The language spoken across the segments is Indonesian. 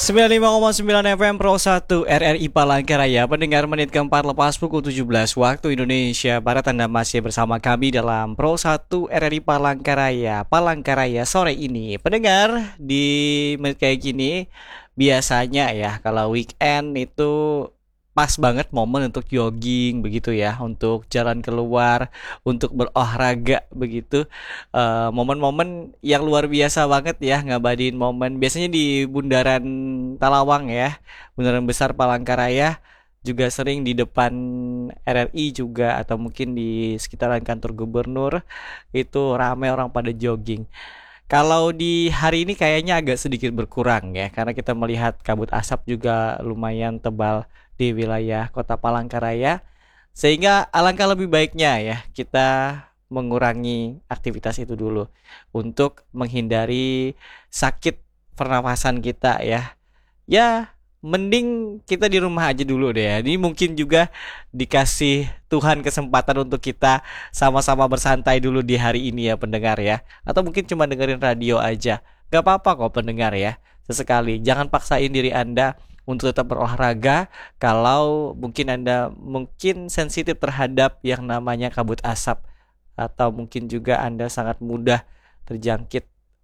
95,9 FM Pro 1 RRI Palangkaraya. Pendengar, menit keempat lepas pukul 17 waktu Indonesia Barat, Anda masih bersama kami dalam Pro 1 RRI Palangkaraya sore ini. Pendengar, di menit kayak gini biasanya ya kalau weekend itu pas banget momen untuk jogging begitu ya, untuk jalan keluar, untuk berolahraga begitu. Momen-momen yang luar biasa banget ya, ngabadiin momen biasanya di Bundaran Talawang ya, Bundaran Besar Palangkaraya, juga sering di depan RRI juga, atau mungkin di sekitaran kantor gubernur itu ramai orang pada jogging. Kalau di hari ini kayaknya agak sedikit berkurang ya, karena kita melihat kabut asap juga lumayan tebal di wilayah Kota Palangkaraya, sehingga alangkah lebih baiknya ya kita mengurangi aktivitas itu dulu untuk menghindari sakit pernafasan kita ya. Ya, mending kita di rumah aja dulu deh ya. Ini mungkin juga dikasih Tuhan kesempatan untuk kita sama-sama bersantai dulu di hari ini ya pendengar ya. Atau mungkin cuma dengerin radio aja. Gak apa-apa kok pendengar ya. Sesekali jangan paksain diri Anda untuk tetap berolahraga kalau mungkin Anda mungkin sensitif terhadap yang namanya kabut asap, atau mungkin juga Anda sangat mudah terjangkit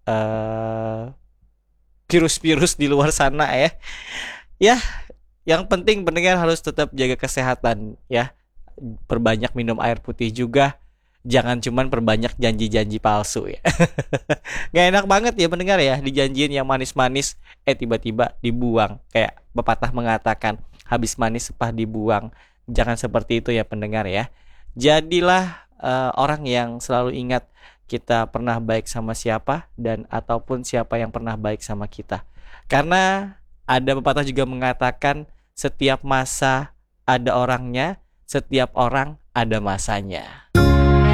virus-virus di luar sana ya. Ya, yang penting pendengar harus tetap jaga kesehatan ya. Perbanyak minum air putih juga. Jangan cuman perbanyak janji-janji palsu ya. Gak enak banget ya pendengar ya, dijanjiin yang manis-manis tiba-tiba dibuang. Kayak pepatah mengatakan, habis manis sepah dibuang. Jangan seperti itu ya pendengar ya. Jadilah orang yang selalu ingat kita pernah baik sama siapa, dan ataupun siapa yang pernah baik sama kita. Karena ada pepatah juga mengatakan, setiap masa ada orangnya, setiap orang ada masanya.